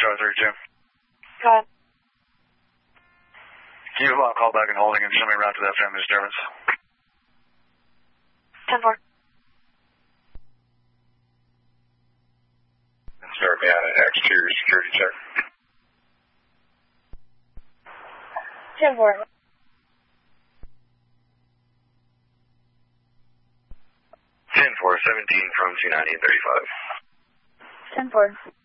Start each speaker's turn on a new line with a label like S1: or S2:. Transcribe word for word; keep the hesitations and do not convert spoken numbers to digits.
S1: Tower thirty-two.
S2: Go ahead.
S1: Can you uh, call back and holding and show me around to that family disturbance?
S2: ten four.
S1: And start me on an exterior security check.
S2: ten four.
S1: ten four, seventeen from two ninety and thirty-five.
S2: ten four.